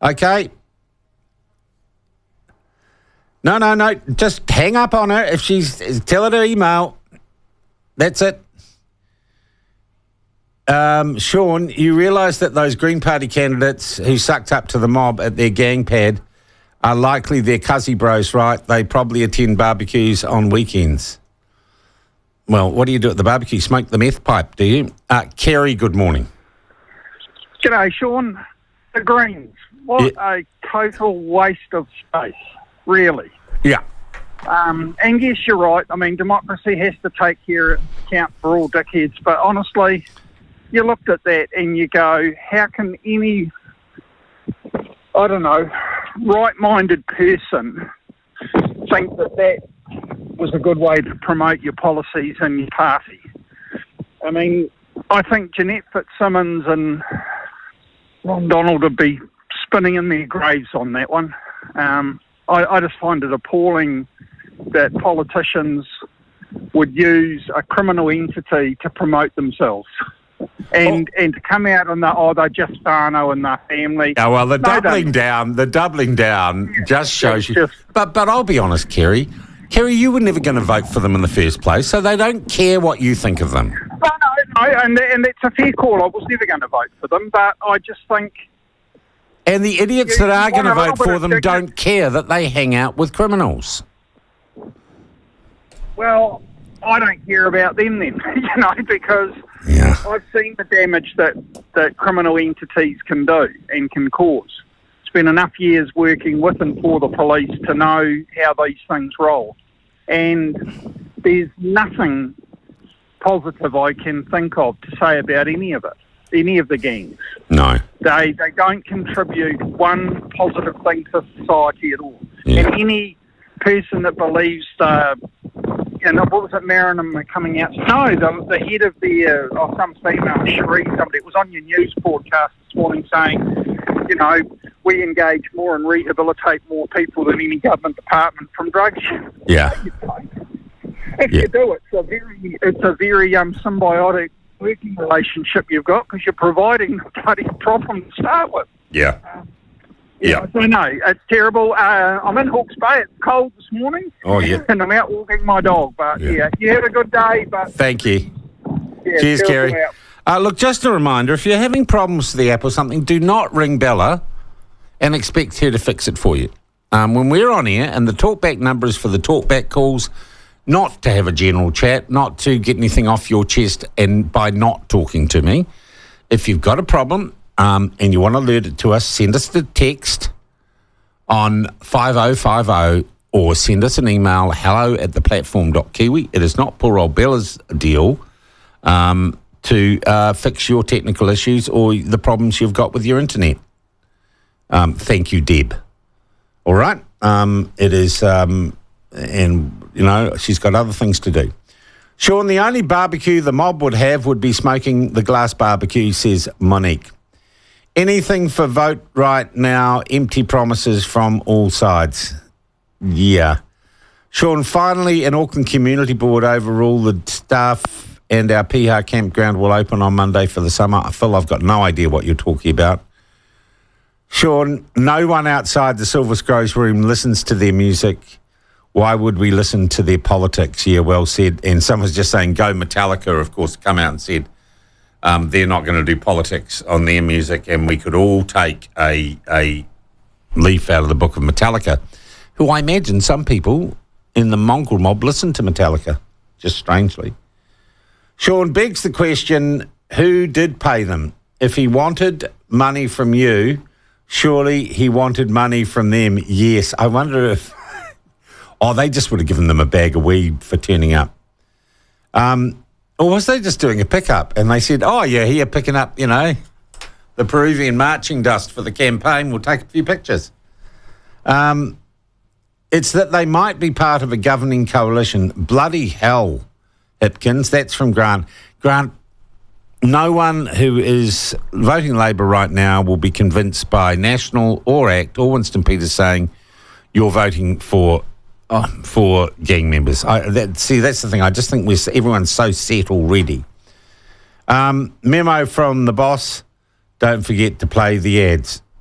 Okay? No. Just hang up on her. If tell her to email. That's it. Sean, you realise that those Green Party candidates who sucked up to the mob at their gang pad are likely their cuzzy bros, right? They probably attend barbecues on weekends. Well, what do you do at the barbecue? Smoke the meth pipe, do you? Kerry, good morning. G'day, Sean. The Greens. What a total waste of space, really. Yeah. And yes, you're right. I mean, democracy has to take account for all dickheads, but honestly, you looked at that and you go, how can any, I don't know, right-minded person think that was a good way to promote your policies and your party? I mean, I think Jeanette Fitzsimmons and Ron Donald would be spinning in their graves on that one. I just find it appalling that politicians would use a criminal entity to promote themselves. And to come out on they're just whānau and their family. Oh, well, the doubling down just shows you. But I'll be honest, Kerry. Kerry, you were never going to vote for them in the first place, so they don't care what you think of them. No, and it's a fair call. I was never going to vote for them, but I just think... And the idiots that are going to vote for them don't care that they hang out with criminals. Well, I don't care about them then, because I've seen the damage that criminal entities can do and can cause. Spent enough years working with and for the police to know how these things roll. And there's nothing positive I can think of to say about any of it, any of the gangs. No. They don't contribute one positive thing to society at all. Yeah. And any person that believes, what was it, Marinum coming out? No, the head of some female, Cherie, somebody, it was on your news broadcast this morning saying, we engage more and rehabilitate more people than any government department from drug use. Yeah. If you do, it's a very symbiotic working relationship you've got because you're providing the bloody problem to start with. Yeah. So no, it's terrible. I'm in Hawke's Bay. It's cold this morning. Oh, yeah. And I'm out walking my dog. But, you had a good day. But thank you. Cheers, Kerry. Look, just a reminder, if you're having problems with the app or something, do not ring Bella and expect her to fix it for you. When we're on air, and the talkback number is for the talkback calls, not to have a general chat, not to get anything off your chest and by not talking to me. If you've got a problem and you want to alert it to us, send us a text on 5050 or send us an email, hello@theplatform.kiwi. It is not poor old Bella's deal to fix your technical issues or the problems you've got with your internet. Thank you, Deb. All right? It is... and, she's got other things to do. Sean, the only barbecue the mob would have would be smoking the glass barbecue, says Monique. Anything for vote right now, empty promises from all sides. Yeah. Sean, finally, an Auckland Community Board overruled the staff and our Piha campground will open on Monday for the summer. Phil, I've got no idea what you're talking about. Sean, no one outside the Silver Scrolls room listens to their music. Why would we listen to their politics? Yeah, well said. And someone's just saying, go Metallica, of course, come out and said they're not going to do politics on their music, and we could all take a leaf out of the book of Metallica, who I imagine some people in the mongrel mob listen to Metallica, just strangely. Sean begs the question, who did pay them? If he wanted money from you, surely he wanted money from them. Yes, I wonder if... they just would have given them a bag of weed for turning up. Or was they just doing a pickup? And they said, here, picking up, the Peruvian marching dust for the campaign. We'll take a few pictures. It's that they might be part of a governing coalition. Bloody hell, Hipkins. That's from Grant. Grant, no one who is voting Labor right now will be convinced by National or ACT or Winston Peters saying you're voting for gang members. That's the thing. I just think everyone's so set already. Memo from the boss, don't forget to play the ads.